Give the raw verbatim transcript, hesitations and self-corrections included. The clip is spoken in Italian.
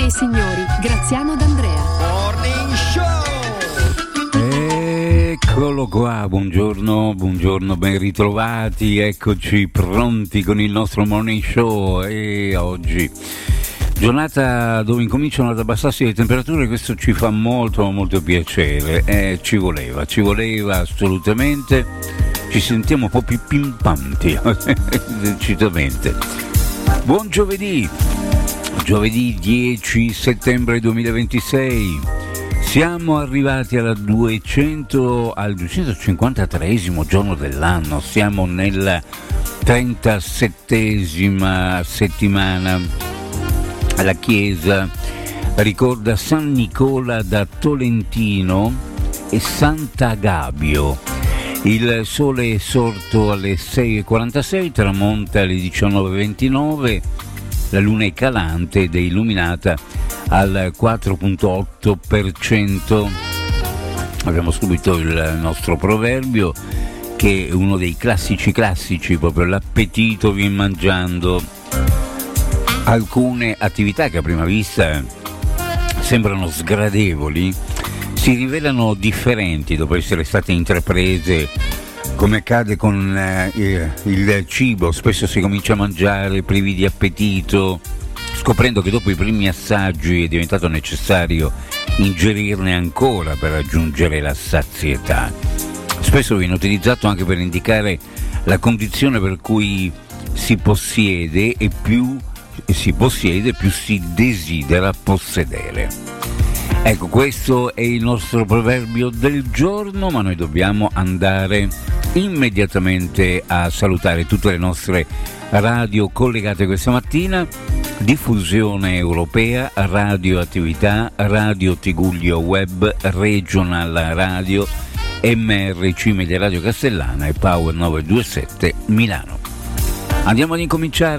e signori, Graziano D'Andrea. Morning Show! Eccolo qua, buongiorno, buongiorno, ben ritrovati, eccoci pronti con il nostro Morning Show. E oggi giornata dove incominciano ad abbassarsi le temperature, questo ci fa molto molto piacere, eh, ci voleva, ci voleva assolutamente, ci sentiamo un po' più pimpanti, decisamente. Buon giovedì, giovedì dieci settembre duemilaventisei, siamo arrivati alla duecento, al duecentocinquantatreesimo giorno dell'anno, siamo nella trentasettesima settimana. La Chiesa ricorda San Nicola da Tolentino e Sant'Agabio. Il sole è sorto alle sei e quarantasei, tramonta alle diciannove e ventinove, la luna è calante ed è illuminata al quattro virgola otto per cento. Abbiamo subito il nostro proverbio, che è uno dei classici classici, proprio l'appetito vien mangiando. Alcune attività che a prima vista sembrano sgradevoli si rivelano differenti dopo essere state intraprese, come accade con eh, il cibo. Spesso si comincia a mangiare privi di appetito, scoprendo che dopo i primi assaggi è diventato necessario ingerirne ancora per raggiungere la sazietà. Spesso viene utilizzato anche per indicare la condizione per cui si possiede e più si possiede più si desidera possedere. Ecco, questo è il nostro proverbio del giorno, ma noi dobbiamo andare immediatamente a salutare tutte le nostre radio collegate questa mattina: Diffusione Europea, Radioattività, Radio Tigullio Web, Regional Radio, M R C Media Radio Castellana e Power nove due sette Milano. Andiamo ad incominciare